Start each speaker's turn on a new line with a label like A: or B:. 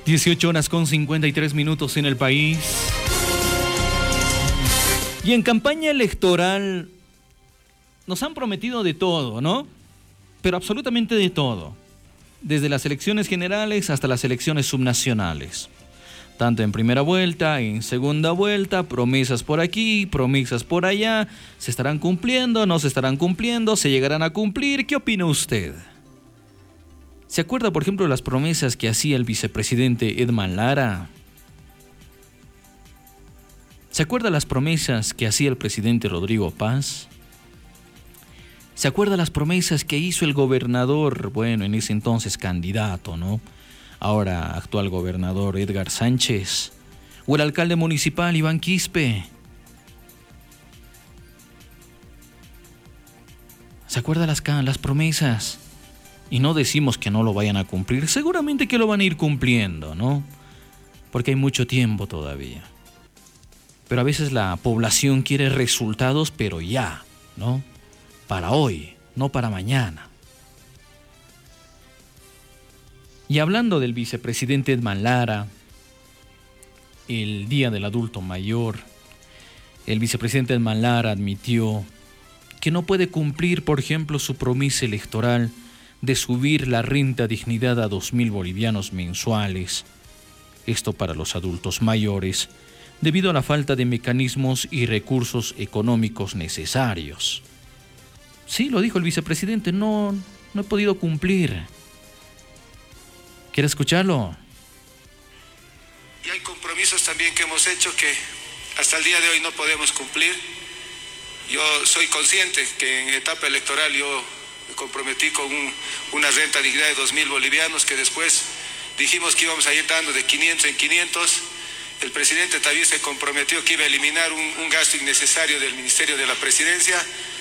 A: 18:53 en el país. Y en campaña electoral nos han prometido de todo, ¿no? Pero absolutamente de todo. Desde las elecciones generales hasta las elecciones subnacionales. Tanto en primera vuelta, en segunda vuelta, promesas por aquí, promesas por allá. ¿Se estarán cumpliendo? ¿No se estarán cumpliendo? ¿Se llegarán a cumplir? ¿Qué opina usted? ¿Se acuerda, por ejemplo, de las promesas que hacía el vicepresidente Edman Lara? ¿Se acuerda de las promesas que hacía el presidente Rodrigo Paz? ¿Se acuerda de las promesas que hizo el gobernador, bueno, en ese entonces candidato, ¿no? Ahora actual gobernador Edgar Sánchez? ¿O el alcalde municipal Iván Quispe? ¿Se acuerda las promesas? Y no decimos que no lo vayan a cumplir, seguramente que lo van a ir cumpliendo, ¿no? Porque hay mucho tiempo todavía. Pero a veces la población quiere resultados, pero ya, ¿no? Para hoy, no para mañana. Y hablando del vicepresidente Edman Lara, el Día del Adulto Mayor, el vicepresidente Edman Lara admitió que no puede cumplir, por ejemplo, su promesa electoral de subir la renta dignidad a 2,000 bolivianos mensuales. Esto para los adultos mayores, debido a la falta de mecanismos y recursos económicos necesarios. Sí, lo dijo el vicepresidente, no he podido cumplir. ¿Quiere escucharlo?
B: Y hay compromisos también que hemos hecho que hasta el día de hoy no podemos cumplir. Yo soy consciente que en etapa electoral yo me comprometí con una renta dignidad de 2,000 bolivianos que después dijimos que íbamos a ir dando de 500 en 500. El presidente también se comprometió que iba a eliminar un gasto innecesario del Ministerio de la Presidencia.